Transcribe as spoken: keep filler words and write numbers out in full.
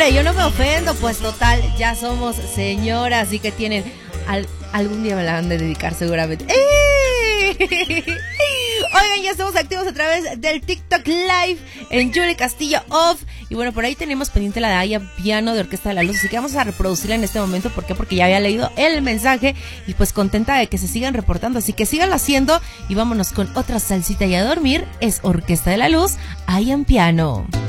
Hombre, yo no me ofendo, pues total, ya somos señoras y que tienen... Al, algún día me la van a dedicar seguramente. ¡Eh! Oigan, ya estamos activos a través del TikTok Live en Julie Castillo Off. Y bueno, por ahí tenemos pendiente la de Aya Piano de Orquesta de la Luz. Así que vamos a reproducirla en este momento. ¿Por qué? Porque ya había leído el mensaje. Y pues contenta de que se sigan reportando. Así que síganlo haciendo. Y vámonos con otra salsita y a dormir. Es Orquesta de la Luz, Aya Piano.